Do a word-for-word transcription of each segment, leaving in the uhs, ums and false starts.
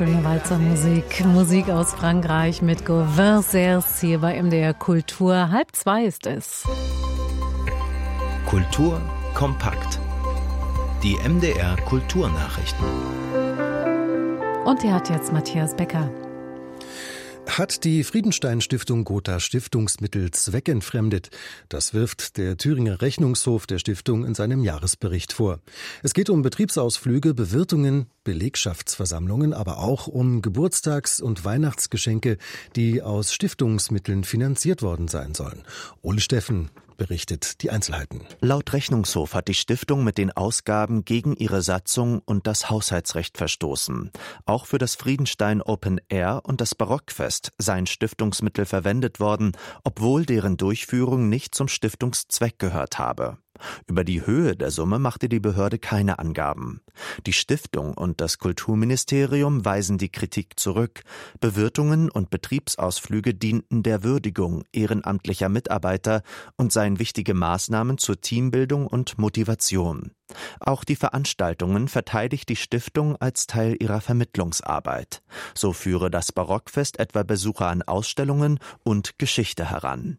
schöne Walzermusik. Musik aus Frankreich mit Gauvin Serres hier bei M D R Kultur. Halb zwei ist es. Kultur kompakt. Die M D R Kulturnachrichten. Und die hat jetzt Matthias Becker. Hat die Friedenstein-Stiftung Gotha Stiftungsmittel zweckentfremdet? Das wirft der Thüringer Rechnungshof der Stiftung in seinem Jahresbericht vor. Es geht um Betriebsausflüge, Bewirtungen, Belegschaftsversammlungen, aber auch um Geburtstags- und Weihnachtsgeschenke, die aus Stiftungsmitteln finanziert worden sein sollen. Ole Steffen berichtet die Einzelheiten. Laut Rechnungshof hat die Stiftung mit den Ausgaben gegen ihre Satzung und das Haushaltsrecht verstoßen. Auch für das Friedenstein Open Air und das Barockfest seien Stiftungsmittel verwendet worden, obwohl deren Durchführung nicht zum Stiftungszweck gehört habe. Über die Höhe der Summe machte die Behörde keine Angaben. Die Stiftung und das Kulturministerium weisen die Kritik zurück. Bewirtungen und Betriebsausflüge dienten der Würdigung ehrenamtlicher Mitarbeiter und seien wichtige Maßnahmen zur Teambildung und Motivation. Auch die Veranstaltungen verteidigt die Stiftung als Teil ihrer Vermittlungsarbeit. So führe das Barockfest etwa Besucher an Ausstellungen und Geschichte heran.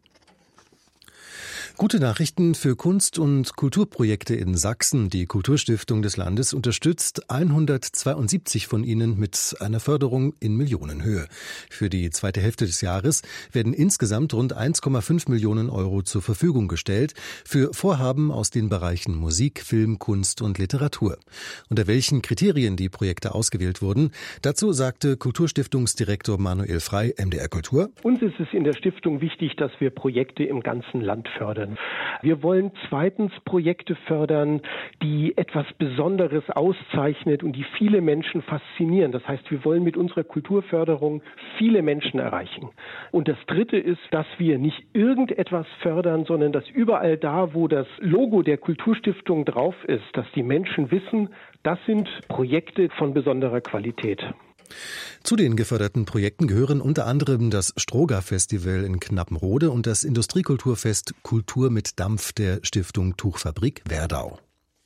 Gute Nachrichten für Kunst- und Kulturprojekte in Sachsen. Die Kulturstiftung des Landes unterstützt hundertzweiundsiebzig von ihnen mit einer Förderung in Millionenhöhe. Für die zweite Hälfte des Jahres werden insgesamt rund eins Komma fünf Millionen Euro zur Verfügung gestellt für Vorhaben aus den Bereichen Musik, Film, Kunst und Literatur. Unter welchen Kriterien die Projekte ausgewählt wurden, dazu sagte Kulturstiftungsdirektor Manuel Frey, M D R Kultur. Uns ist es in der Stiftung wichtig, dass wir Projekte im ganzen Land fördern. Wir wollen zweitens Projekte fördern, die etwas Besonderes auszeichnet und die viele Menschen faszinieren. Das heißt, wir wollen mit unserer Kulturförderung viele Menschen erreichen. Und das Dritte ist, dass wir nicht irgendetwas fördern, sondern dass überall da, wo das Logo der Kulturstiftung drauf ist, dass die Menschen wissen, das sind Projekte von besonderer Qualität. Zu den geförderten Projekten gehören unter anderem das Stroga-Festival in Knappenrode und das Industriekulturfest Kultur mit Dampf der Stiftung Tuchfabrik Werdau.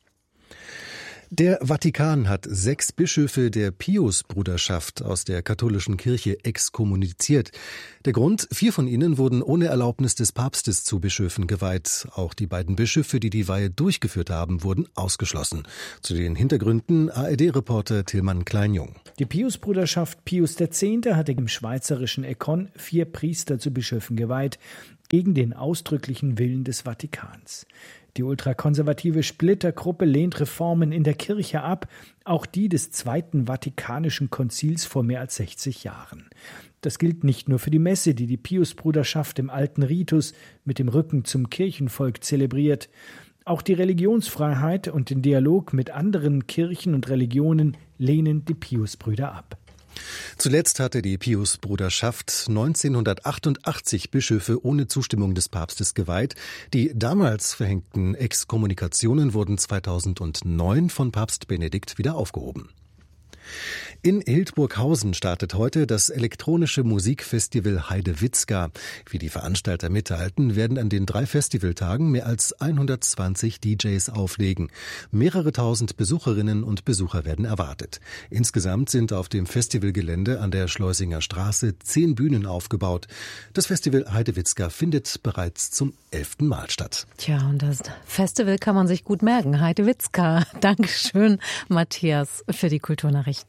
Der Vatikan hat sechs Bischöfe der Pius-Bruderschaft aus der katholischen Kirche exkommuniziert. Der Grund: vier von ihnen wurden ohne Erlaubnis des Papstes zu Bischöfen geweiht. Auch die beiden Bischöfe, die die Weihe durchgeführt haben, wurden ausgeschlossen. Zu den Hintergründen A R D-Reporter Tillmann Kleinjung. Die Pius-Bruderschaft Pius der Zehnte hatte im schweizerischen Ekkon vier Priester zu Bischöfen geweiht, gegen den ausdrücklichen Willen des Vatikans. Die ultrakonservative Splittergruppe lehnt Reformen in der Kirche ab, auch die des Zweiten Vatikanischen Konzils vor mehr als sechzig Jahren. Das gilt nicht nur für die Messe, die die Pius-Bruderschaft im alten Ritus mit dem Rücken zum Kirchenvolk zelebriert. Auch die Religionsfreiheit und den Dialog mit anderen Kirchen und Religionen lehnen die Pius-Brüder ab. Zuletzt hatte die Pius-Bruderschaft neunzehnhundertachtundachtzig Bischöfe ohne Zustimmung des Papstes geweiht. Die damals verhängten Exkommunikationen wurden zweitausendneun von Papst Benedikt wieder aufgehoben. In Hildburghausen startet heute das elektronische Musikfestival Heidewitzka. Wie die Veranstalter mitteilten, werden an den drei Festivaltagen mehr als hundertzwanzig D Js auflegen. Mehrere tausend Besucherinnen und Besucher werden erwartet. Insgesamt sind auf dem Festivalgelände an der Schleusinger Straße zehn Bühnen aufgebaut. Das Festival Heidewitzka findet bereits zum elften Mal statt. Tja, und das Festival kann man sich gut merken. Heidewitzka. Dankeschön, Matthias, für die Kulturnachrichten.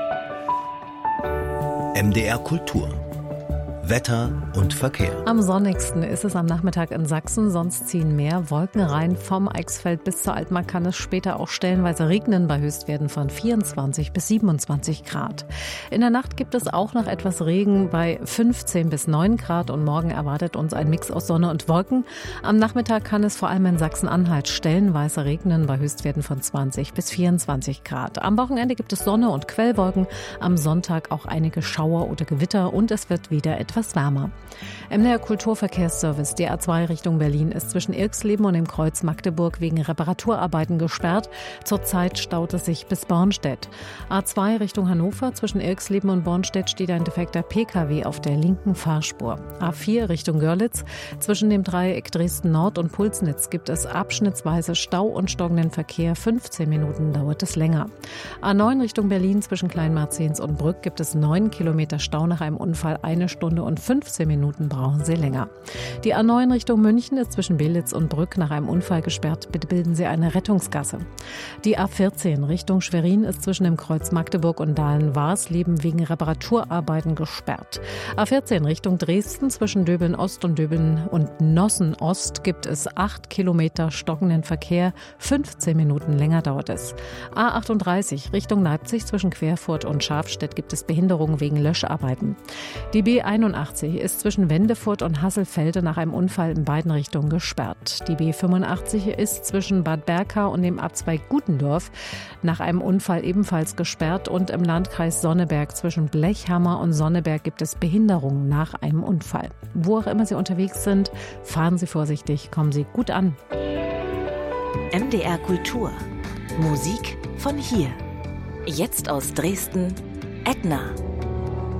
M D R Kultur. Wetter und Verkehr. Am sonnigsten ist es am Nachmittag in Sachsen, sonst ziehen mehr Wolken rein. Vom Eichsfeld bis zur Altmark kann es später auch stellenweise regnen bei Höchstwerten von vierundzwanzig bis siebenundzwanzig Grad. In der Nacht gibt es auch noch etwas Regen bei fünfzehn bis neun Grad und morgen erwartet uns ein Mix aus Sonne und Wolken. Am Nachmittag kann es vor allem in Sachsen-Anhalt stellenweise regnen bei Höchstwerten von zwanzig bis vierundzwanzig Grad. Am Wochenende gibt es Sonne und Quellwolken, am Sonntag auch einige Schauer oder Gewitter und es wird wieder etwas etwas wärmer. M D R Kulturverkehrsservice, die A zwei Richtung Berlin, ist zwischen Irxleben und dem Kreuz Magdeburg wegen Reparaturarbeiten gesperrt. Zurzeit staut es sich bis Bornstedt. A zwei Richtung Hannover, zwischen Irxleben und Bornstedt steht ein defekter P K W auf der linken Fahrspur. A vier Richtung Görlitz, zwischen dem Dreieck Dresden Nord und Pulsnitz gibt es abschnittsweise Stau und stockenden Verkehr. fünfzehn Minuten dauert es länger. A neun Richtung Berlin, zwischen Kleinmarzens und Brück gibt es neun Kilometer Stau nach einem Unfall. Eine Stunde und fünfzehn Minuten brauchen Sie länger. Die A neun Richtung München ist zwischen Belitz und Brück nach einem Unfall gesperrt. Bitte bilden Sie eine Rettungsgasse. Die A vierzehn Richtung Schwerin ist zwischen dem Kreuz Magdeburg und Dahlen-Warsleben wegen Reparaturarbeiten gesperrt. A vierzehn Richtung Dresden zwischen Döbeln Ost und Döbeln und Nossen Ost gibt es acht Kilometer stockenden Verkehr. fünfzehn Minuten länger dauert es. A achtunddreißig Richtung Leipzig zwischen Querfurt und Schafstedt gibt es Behinderungen wegen Löscharbeiten. Die B einundachtzig ist zwischen Wendefurt und Hasselfelde nach einem Unfall in beiden Richtungen gesperrt. Die B fünfundachtzig ist zwischen Bad Berka und dem Abzweig Gutendorf nach einem Unfall ebenfalls gesperrt und im Landkreis Sonneberg zwischen Blechhammer und Sonneberg gibt es Behinderungen nach einem Unfall. Wo auch immer Sie unterwegs sind, fahren Sie vorsichtig, kommen Sie gut an. M D R Kultur. Musik von hier. Jetzt aus Dresden, Edna.